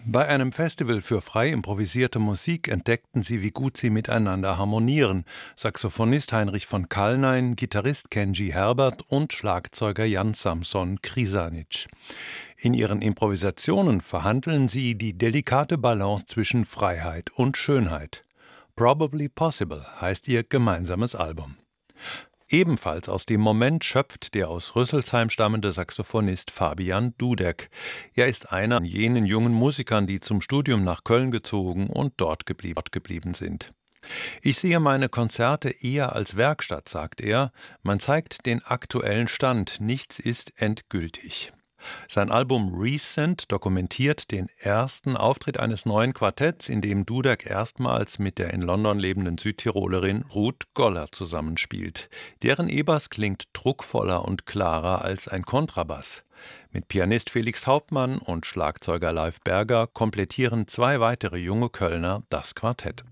Bei einem Festival für frei improvisierte Musik entdeckten sie, wie gut sie miteinander harmonieren. Saxophonist Heinrich von Kallnein, Gitarrist Kenji Herbert und Schlagzeuger Jan Samson Krisanic. In ihren Improvisationen verhandeln sie die delikate Balance zwischen Freiheit und Schönheit. Probably Possible heißt ihr gemeinsames Album. Ebenfalls aus dem Moment schöpft der aus Rüsselsheim stammende Saxophonist Fabian Dudek. Er ist einer von jenen jungen Musikern, die zum Studium nach Köln gezogen und dort geblieben sind. Ich sehe meine Konzerte eher als Werkstatt, sagt er. Man zeigt den aktuellen Stand, nichts ist endgültig. Sein Album Recent dokumentiert den ersten Auftritt eines neuen Quartetts, in dem Dudek erstmals mit der in London lebenden Südtirolerin Ruth Goller zusammenspielt. Deren E-Bass klingt druckvoller und klarer als ein Kontrabass. Mit Pianist Felix Hauptmann und Schlagzeuger Leif Berger komplettieren zwei weitere junge Kölner das Quartett.